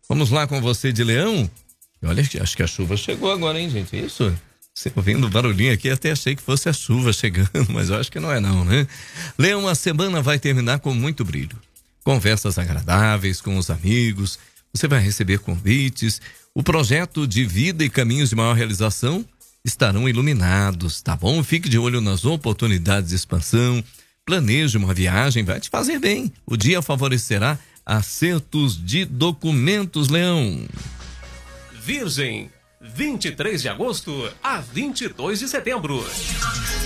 Vamos lá com você de Leão? Olha, acho que a chuva chegou agora, hein, gente? Isso? Você ouvindo o barulhinho aqui, até achei que fosse a chuva chegando, mas eu acho que não é não, né? Leão, a semana vai terminar com muito brilho. Conversas agradáveis com os amigos, você vai receber convites, o projeto de vida e caminhos de maior realização estarão iluminados, tá bom? Fique de olho nas oportunidades de expansão, planeje uma viagem, vai te fazer bem. O dia favorecerá acertos de documentos, Leão. Virgem, 23 de agosto a 22 de setembro.